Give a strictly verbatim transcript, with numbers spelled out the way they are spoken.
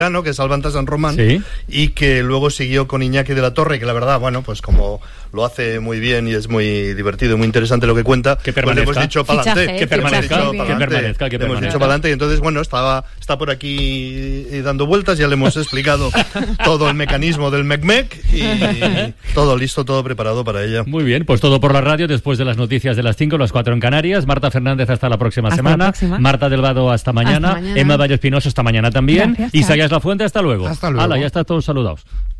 que es Alvanta San Román, sí. y que luego siguió con Iñaki de la Torre, que la verdad, bueno, pues como lo hace muy bien y es muy divertido y muy interesante lo que cuenta, que permanezca, pues le hemos dicho para adelante, que permanezca, que permanezca, que le hemos dicho para adelante, y entonces, bueno, estaba está por aquí dando vueltas, ya le hemos explicado todo el mecanismo del MECMEC y, y todo listo, todo preparado para ella. Muy bien, pues todo por la radio después de las noticias de las cinco, las cuatro en Canarias. Marta Fernández hasta la próxima hasta semana, la próxima. Marta Delgado hasta mañana, hasta mañana. Emma Valle Espinosa hasta mañana también. Gracias, Isaías Lafuente, hasta luego. Hasta luego. Hala, ya están todos saludados.